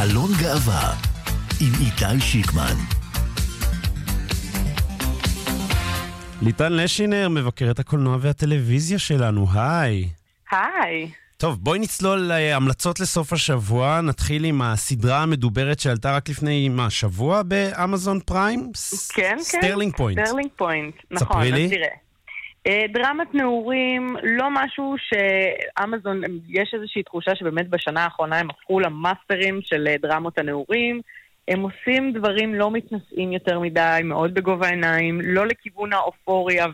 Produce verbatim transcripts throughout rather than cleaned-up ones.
חלון גאווה עם איתי שיקמן. ליטן לשינר, מבקרת הקולנוע והטלוויזיה שלנו, היי. היי. טוב, בואי נצלול להמלצות לסוף השבוע. נתחיל עם הסדרה המדוברת שעלתה רק לפני, מה, שבוע באמזון פריים? כן, כן. סטרלינג פוינט. סטרלינג פוינט, נכון. ספרי לי. אז תראה. דרמת נעורים, לא משהו שאמזון, יש איזושהי תחושה שבאמת בשנה האחרונה הם הפכו למאסטרים של דרמות הנעורים. הם עושים דברים לא מתנשאים יותר מדי, מאוד בגובה העיניים, לא לכיוון האופוריה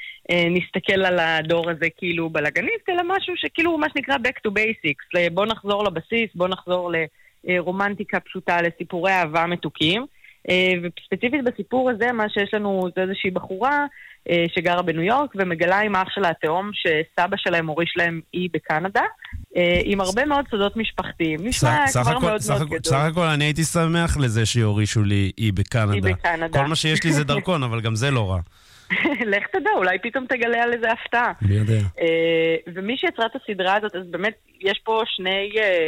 ונסתכל על הדור הזה כאילו בלגניסט, אלא משהו שכאילו מה שנקרא back to basics, בוא נחזור לבסיס, בוא נחזור לרומנטיקה פשוטה, לסיפורי אהבה מתוקים, וספציפית בסיפור הזה מה שיש לנו זה איזושהי בחורה שגרה בניו יורק ומגלה עם אח שלה התאום שסבא שלהם הוריש להם אי בקנדה, עם הרבה מאוד סודות משפחתיים. נשמע כבר מאוד מאוד גדול. סך הכל אני הייתי שמח לזה שיורישו לי אי בקנדה. אי בקנדה. כל מה שיש לי זה דרכון, אבל גם זה לא רע. לך תדע, אולי פתאום תגלה על איזה הפתעה. מי יודע. ומי שיצרה את הסדרה הזאת, אז באמת יש פה שני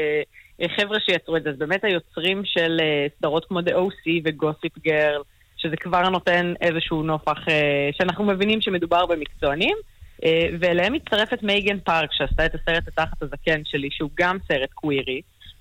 חבר'ה שיצרו את זה, אז באמת היוצרים של סדרות כמו The או סי וגוסיפ גרל, שזה כבר נותן איזשהו נופח שאנחנו מבינים שמדובר במקצוענים, ואליהם מצטרפת מייגן פארק שעשתה את הסרט התחת הזקן שלי, שהוא גם סרט קווירי,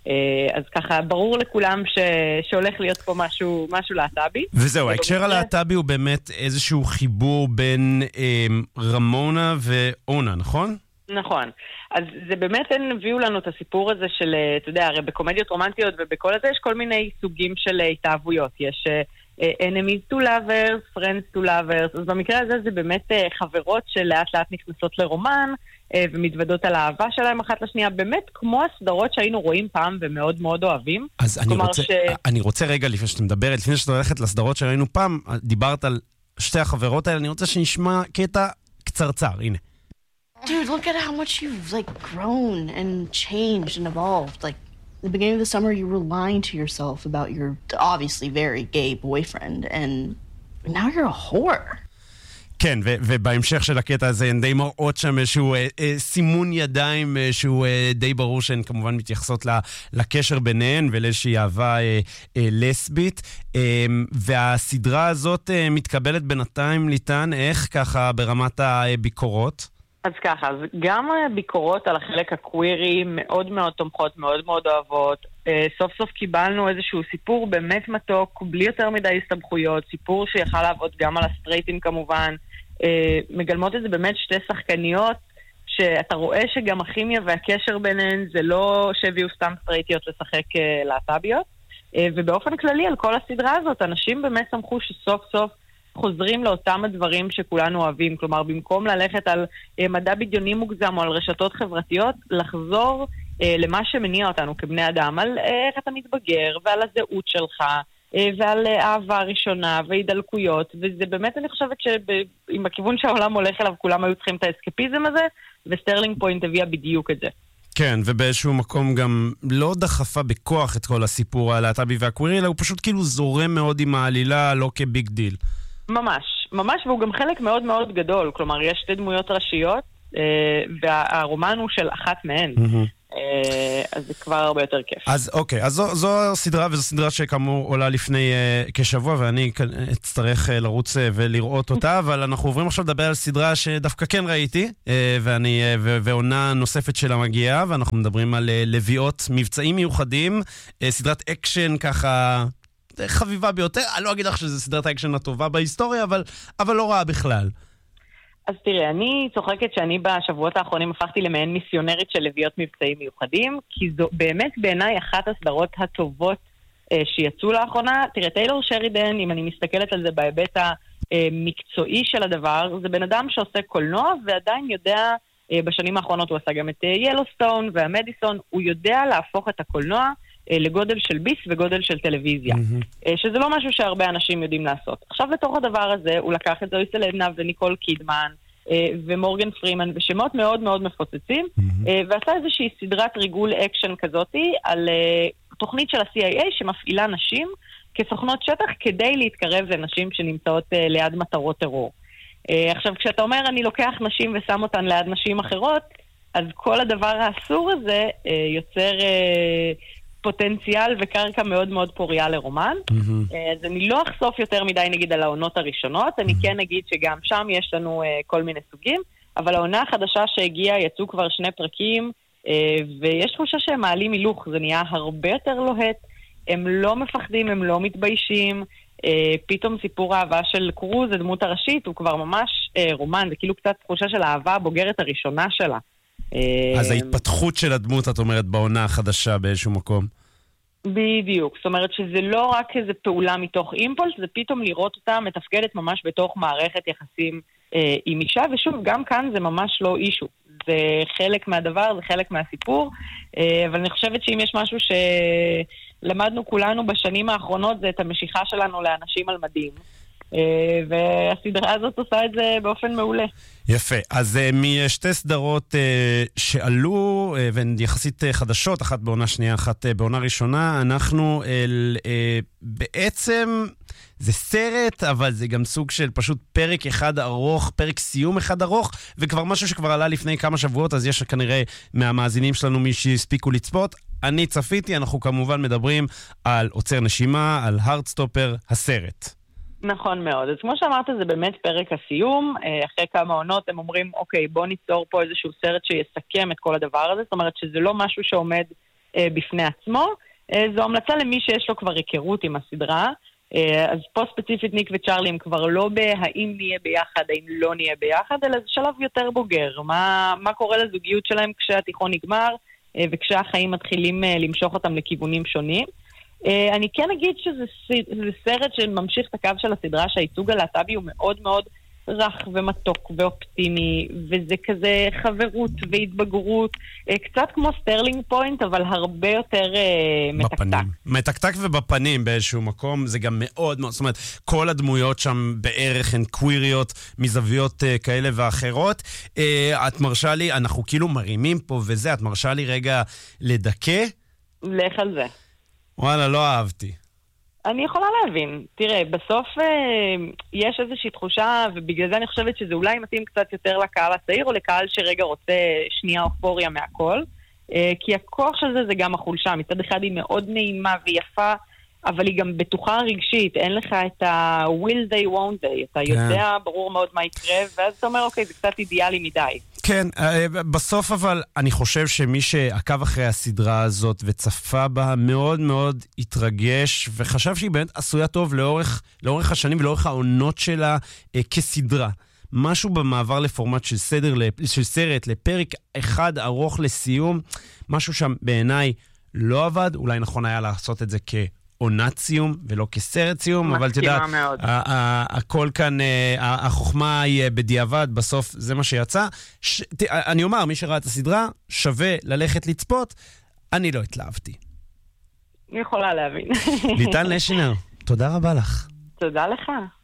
אז ככה ברור לכולם ש... שהולך להיות פה משהו, משהו להט"בי. וזהו, ההקשר הלהט"בי הוא באמת איזשהו חיבור בין אה, רמונה ואונה, נכון? נכון. אז זה באמת הם הביאו לנו את הסיפור הזה של, אתה יודע, הרי בקומדיות רומנטיות ובכל הזה יש כל מיני סוגים של התאהבויות. יש enemies to lovers, friends to lovers, אז במקרה הזה זה באמת חברות שלאט לאט נכנסות לרומן ומתוודות על האהבה שלהם אחת לשנייה, באמת כמו הסדרות שהיינו רואים פעם ומאוד מאוד אוהבים. אז אני רוצה, ש... אני רוצה רגע לפני שאתה מדברת, לפני שאתה הולכת לסדרות שראינו פעם, דיברת על שתי החברות האלה, אני רוצה שנשמע קטע קצרצר, הנה. Dude, look at how much you've like grown and changed and evolved. Like in the beginning of the summer, you were lying to yourself about your obviously very gay boyfriend, and now you're a whore. כן, ו- ובהמשך של הקטע הזה הן די מראות שם איזשהו אה, אה, סימון ידיים אה, שהוא אה, די ברור שהן כמובן מתייחסות ל- לקשר ביניהן ולאיזושהי אהבה אה, אה, לסבית. אה, והסדרה הזאת אה, מתקבלת בינתיים ליטן, איך ככה ברמת הביקורות? אז ככה, אז גם ביקורות על החלק הקווירי מאוד מאוד תומכות, מאוד מאוד אוהבות. סוף סוף קיבלנו איזשהו סיפור באמת מתוק, בלי יותר מדי הסתבכויות, סיפור שיכל לעבוד גם על הסטרייטים כמובן. מגלמות את זה באמת שתי שחקניות, שאתה רואה שגם הכימיה והקשר ביניהן זה לא שהביאו סתם סטרייטיות לשחק להט"ביות. ובאופן כללי על כל הסדרה הזאת, אנשים באמת שמחו שסוף סוף חוזרים לאותם הדברים שכולנו אוהבים, כלומר במקום ללכת על מדע בדיוני מוגזם או על רשתות חברתיות, לחזור למה שמניע אותנו כבני אדם, על איך אתה מתבגר ועל הזהות שלך ועל אהבה ראשונה והידלקויות, וזה באמת אני חושבת שעם הכיוון שהעולם הולך אליו כולם היו צריכים את האסקפיזם הזה, וסטרלינג פוינט הביאה בדיוק את זה. כן, ובאיזשהו מקום גם לא דחפה בכוח את כל הסיפור הלהט"בי והקווירי, אלא הוא פשוט כאילו זורם מאוד עם העלילה, לא כביג דיל. ממש, ממש, והוא גם חלק מאוד מאוד גדול, כלומר יש שתי דמויות ראשיות, והרומן הוא של אחת מהן, אז זה כבר הרבה יותר כיף. אז אוקיי, אז זו, זו סדרה, וזו סדרה שכאמור עולה לפני uh, כשבוע, ואני אצטרך uh, לרוץ uh, ולראות אותה, אבל אנחנו עוברים עכשיו לדבר על סדרה שדווקא כן ראיתי, uh, ואני, uh, ו- ועונה נוספת שלה מגיעה, ואנחנו מדברים על uh, לביאות, מבצעים מיוחדים, uh, סדרת אקשן ככה חביבה ביותר, אני לא אגיד לך שזו סדרת האקשן הטובה בהיסטוריה, אבל, אבל לא רעה בכלל. אז תראה, אני צוחקת שאני בשבועות האחרונים הפכתי למעין מיסיונרית של לביאות מבצעים מיוחדים, כי זו באמת בעיניי אחת הסדרות הטובות אה, שיצאו לאחרונה. תראה, טיילור שרידן, אם אני מסתכלת על זה בהיבט המקצועי של הדבר, זה בן אדם שעושה קולנוע ועדיין יודע, אה, בשנים האחרונות הוא עשה גם את ילוסטון והמדיסון, הוא יודע להפוך את הקולנוע לגודל של ביס וגודל של טלוויזיה, mm-hmm. שזה לא משהו שהרבה אנשים יודעים לעשות. עכשיו לתוך הדבר הזה הוא לקח את זוהי סלדנה וניקול קידמן ומורגן פרימן ושמות מאוד מאוד מפוצצים, mm-hmm. ועשה איזושהי סדרת ריגול אקשן כזאתי על תוכנית של ה-סי איי איי שמפעילה נשים כסוכנות שטח כדי להתקרב לנשים שנמצאות ליד מטרות טרור. עכשיו כשאתה אומר אני לוקח נשים ושם אותן ליד נשים אחרות, אז כל הדבר האסור הזה יוצר פוטנציאל וקרקע מאוד מאוד פוריה לרומן. Mm-hmm. אז אני לא אחשוף יותר מדי נגיד על העונות הראשונות, אני mm-hmm. כן אגיד שגם שם יש לנו uh, כל מיני סוגים, אבל העונה החדשה שהגיעה יצאו כבר שני פרקים, uh, ויש תחושה שהם מעלים הילוך, זה נהיה הרבה יותר לוהט, הם לא מפחדים, הם לא מתביישים, uh, פתאום סיפור האהבה של קרוז, הדמות הראשית, הוא כבר ממש uh, רומן, זה כאילו קצת תחושה של האהבה הבוגרת הראשונה שלה. אז ההתפתחות של הדמות, את אומרת, בעונה החדשה באיזשהו מקום. בדיוק, זאת אומרת שזה לא רק איזו פעולה מתוך אימפולס, זה פתאום לראות אותה מתפקדת ממש בתוך מערכת יחסים אה, עם אישה, ושוב, גם כאן זה ממש לא אישו. זה חלק מהדבר, זה חלק מהסיפור, אה, אבל אני חושבת שאם יש משהו שלמדנו כולנו בשנים האחרונות, זה את המשיכה שלנו לאנשים על מדים. והסדרה הזאת עושה את זה באופן מעולה. יפה. אז משתי סדרות שעלו, והן יחסית חדשות, אחת בעונה שנייה, אחת בעונה ראשונה, אנחנו בעצם, זה סרט, אבל זה גם סוג של פשוט פרק אחד ארוך, פרק סיום אחד ארוך, וכבר משהו שכבר עלה לפני כמה שבועות, אז יש כנראה מהמאזינים שלנו מי שהספיקו לצפות. אני צפיתי, אנחנו כמובן מדברים על עוצר נשימה, על הארדסטופר, הסרט. נכון מאוד. אז כמו שאמרת, זה באמת פרק הסיום. אחרי כמה עונות הם אומרים, אוקיי, בוא ניצור פה איזשהו סרט שיסכם את כל הדבר הזה. זאת אומרת שזה לא משהו שעומד אה, בפני עצמו. אה, זו המלצה למי שיש לו כבר היכרות עם הסדרה. אה, אז פה ספציפית ניק וצ'רלי הם כבר לא בהאם נהיה ביחד, האם לא נהיה ביחד, אלא זה שלב יותר בוגר. מה, מה קורה לזוגיות שלהם כשהתיכון נגמר, אה, וכשהחיים מתחילים אה, למשוך אותם לכיוונים שונים. Uh, אני כן אגיד שזה זה סרט שממשיך את הקו של הסדרה, שהייצוג הלהט"בי הוא מאוד מאוד רך ומתוק ואופטימי, וזה כזה חברות והתבגרות, uh, קצת כמו סטרלינג פוינט, אבל הרבה יותר uh, מתקתק. בפנים. מתקתק ובפנים באיזשהו מקום, זה גם מאוד מאוד, זאת אומרת, כל הדמויות שם בערך הן קוויריות, מזוויות uh, כאלה ואחרות. Uh, את מרשה לי, אנחנו כאילו מרימים פה וזה, את מרשה לי רגע לדקה? לך על זה. וואלה, לא אהבתי. אני יכולה להבין. תראה, בסוף אה, יש איזושהי תחושה, ובגלל זה אני חושבת שזה אולי מתאים קצת יותר לקהל הצעיר, או לקהל שרגע רוצה שנייה אופוריה מהכל. אה, כי הכוח של זה זה גם החולשה. מצד אחד היא מאוד נעימה ויפה, אבל היא גם בטוחה רגשית. אין לך את ה-will they, won't they. אתה כן. יודע, ברור מאוד מה יקרה, ואז אתה אומר, אוקיי, זה קצת אידיאלי מדי. כן, בסוף אבל אני חושב שמי שעקב אחרי הסדרה הזאת וצפה בה מאוד מאוד התרגש וחשב שהיא באמת עשויה טוב לאורך, לאורך השנים ולאורך העונות שלה אה, כסדרה. משהו במעבר לפורמט של, סדר, של סרט לפרק אחד ארוך לסיום, משהו שם בעיניי לא עבד, אולי נכון היה לעשות את זה כ... עונת סיום ולא כסרט סיום, אבל תדעת, הכל כאן, החוכמה היא בדיעבד, בסוף זה מה שיצא. אני אומר, מי שראה את הסדרה, שווה ללכת לצפות, אני לא התלהבתי. אני יכולה להבין. ליטל נשינר, תודה רבה לך. תודה לך.